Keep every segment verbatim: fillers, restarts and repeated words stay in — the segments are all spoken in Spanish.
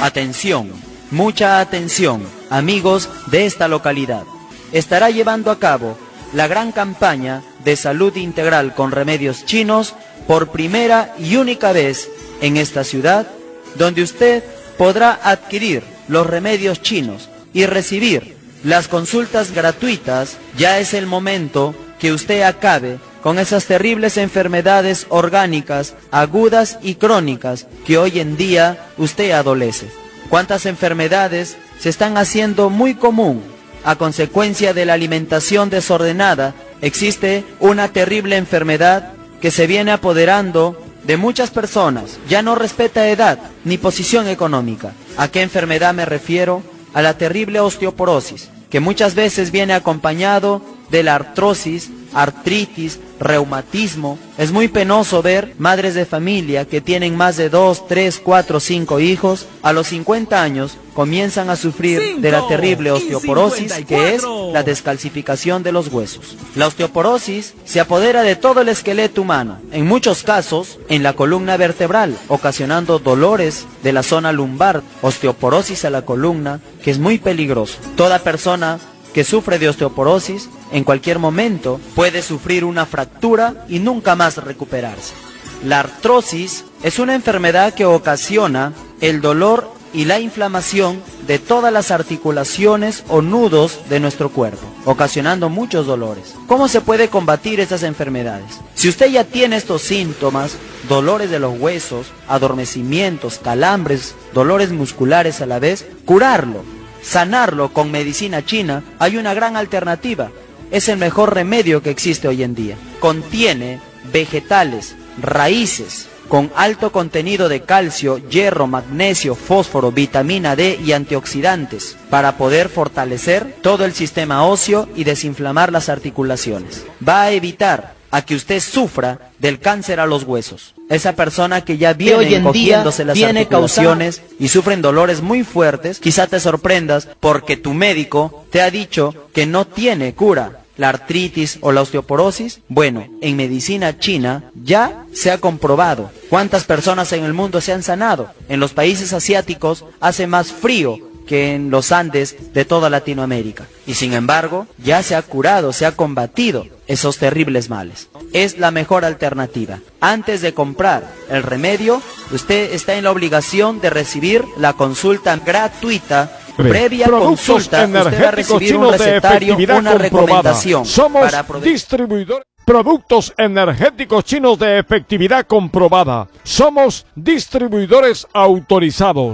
Atención, mucha atención, amigos de esta localidad. Estará llevando a cabo la gran campaña de salud integral con remedios chinos por primera y única vez en esta ciudad, donde usted podrá adquirir los remedios chinos y recibir las consultas gratuitas. Ya es el momento que usted acabe con esas terribles enfermedades orgánicas, agudas y crónicas, que hoy en día usted adolece. ¿Cuántas enfermedades se están haciendo muy común a consecuencia de la alimentación desordenada? Existe una terrible enfermedad que se viene apoderando de muchas personas. Ya no respeta edad ni posición económica. ¿A qué enfermedad me refiero? A la terrible osteoporosis, que muchas veces viene acompañado de la artrosis, artritis, reumatismo. Es muy penoso ver madres de familia que tienen más de dos, tres, cuatro, cinco hijos. A los cincuenta años comienzan a sufrir cinco, de la terrible osteoporosis, que es la descalcificación de los huesos. La osteoporosis se apodera de todo el esqueleto humano, en muchos casos en la columna vertebral, ocasionando dolores de la zona lumbar. Osteoporosis a la columna, que es muy peligroso. Toda persona que sufre de osteoporosis en cualquier momento puede sufrir una fractura y nunca más recuperarse. La artrosis es una enfermedad que ocasiona el dolor y la inflamación de todas las articulaciones o nudos de nuestro cuerpo, ocasionando muchos dolores. ¿Cómo se puede combatir estas enfermedades? Si usted ya tiene estos síntomas, dolores de los huesos, adormecimientos, calambres, dolores musculares a la vez, curarlo, sanarlo con medicina china, hay una gran alternativa. Es el mejor remedio que existe hoy en día. Contiene vegetales, raíces, con alto contenido de calcio, hierro, magnesio, fósforo, vitamina D y antioxidantes, para poder fortalecer todo el sistema óseo y desinflamar las articulaciones. Va a evitar a que usted sufra del cáncer a los huesos. Esa persona que ya viene hoy en encogiéndose día las viene articulaciones causando... y sufren dolores muy fuertes, quizá te sorprendas porque tu médico te ha dicho que no tiene cura la artritis o la osteoporosis. Bueno, en medicina china ya se ha comprobado cuántas personas en el mundo se han sanado. En los países asiáticos hace más frío que en los Andes de toda Latinoamérica. Y sin embargo, ya se ha curado, se ha combatido esos terribles males. Es la mejor alternativa. Antes de comprar el remedio, usted está en la obligación de recibir la consulta gratuita. Previa Productos consulta, usted va a recibir un recetario, una recomendación. Somos para distribuidores. Productos energéticos chinos de efectividad comprobada. Somos distribuidores autorizados.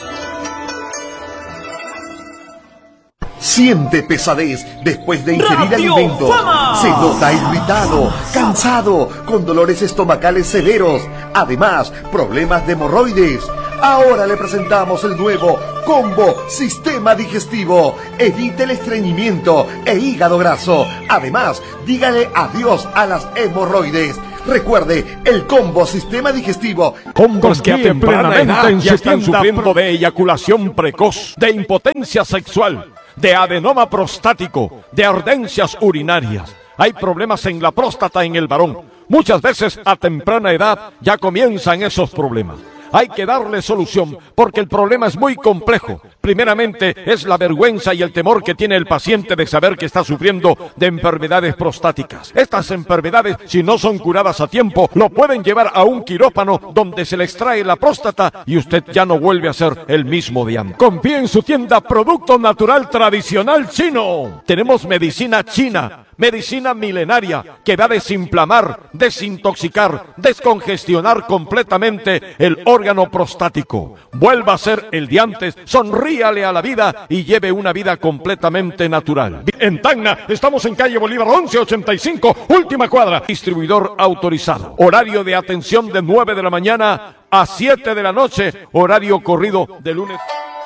Siente pesadez después de ingerir Radio alimentos. Fama. Se nota irritado, cansado, con dolores estomacales severos. Además, problemas de hemorroides. Ahora le presentamos el nuevo Combo Sistema Digestivo. Evite el estreñimiento e hígado graso. Además, dígale adiós a las hemorroides. Recuerde, el Combo Sistema Digestivo. Hombres que a temprana edad ya están sufriendo de eyaculación precoz, de impotencia sexual, de adenoma prostático, de ardencias urinarias. Hay problemas en la próstata en el varón. Muchas veces a temprana edad ya comienzan esos problemas. Hay que darle solución porque el problema es muy complejo. Primeramente es la vergüenza y el temor que tiene el paciente de saber que está sufriendo de enfermedades prostáticas. Estas enfermedades, si no son curadas a tiempo, lo pueden llevar a un quirófano donde se le extrae la próstata y usted ya no vuelve a ser el mismo de antes. Confíe en su tienda Producto Natural Tradicional Chino. Tenemos medicina china, medicina milenaria que va a desinflamar, desintoxicar, descongestionar completamente el órgano prostático. Vuelva a ser el de antes, sonríale a la vida y lleve una vida completamente natural. En Tacna estamos en calle Bolívar once ochenta y cinco, última cuadra. Distribuidor autorizado. Horario de atención de nueve de la mañana a siete de la noche. Horario corrido de lunes.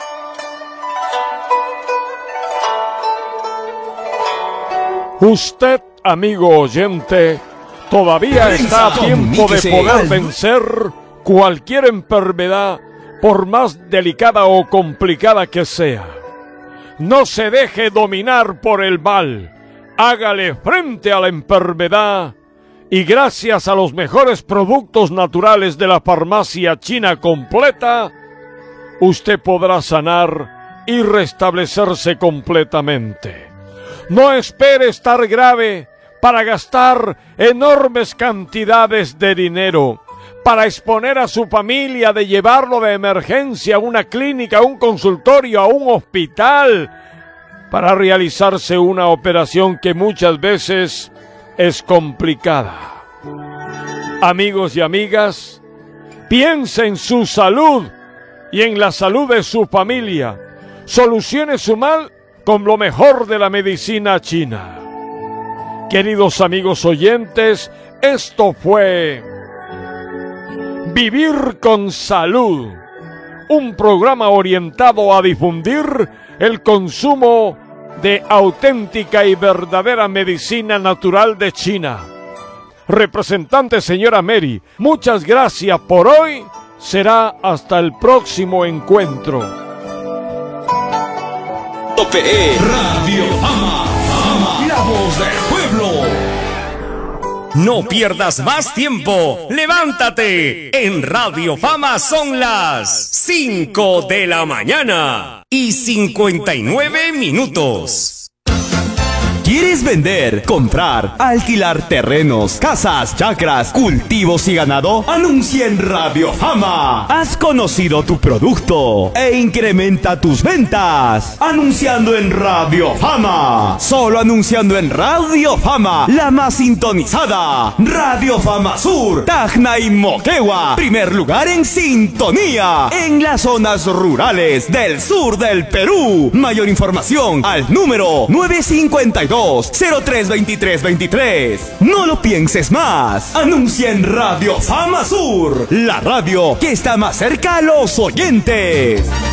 Usted, amigo oyente, todavía está a tiempo de poder vencer cualquier enfermedad, por más delicada o complicada que sea. No se deje dominar por el mal. Hágale frente a la enfermedad y gracias a los mejores productos naturales de la farmacia china completa, usted podrá sanar y restablecerse completamente. No espere estar grave para gastar enormes cantidades de dinero, para exponer a su familia, de llevarlo de emergencia a una clínica, a un consultorio, a un hospital, para realizarse una operación que muchas veces es complicada. Amigos y amigas, piense en su salud y en la salud de su familia. Solucione su mal con lo mejor de la medicina china. Queridos amigos oyentes, esto fue Vivir con Salud, un programa orientado a difundir el consumo de auténtica y verdadera medicina natural de China. Representante señora Mary, muchas gracias por hoy. Será hasta el próximo encuentro. Radio Fama, Fama, la voz del pueblo. No pierdas más tiempo. Levántate. En Radio Fama son las cinco de la mañana y cincuenta y nueve minutos. ¿Quieres vender, comprar, alquilar terrenos, casas, chacras, cultivos y ganado? Anuncia en Radio Fama. Has conocido tu producto e incrementa tus ventas. Anunciando en Radio Fama. Solo anunciando en Radio Fama, la más sintonizada. Radio Fama Sur, Tacna y Moquegua. Primer lugar en sintonía en las zonas rurales del sur del Perú. Mayor información al número nueve cinco dos, cero tres veintitrés veintitrés. No lo pienses más. Anuncia en Radio Fama Sur, la radio que está más cerca a los oyentes.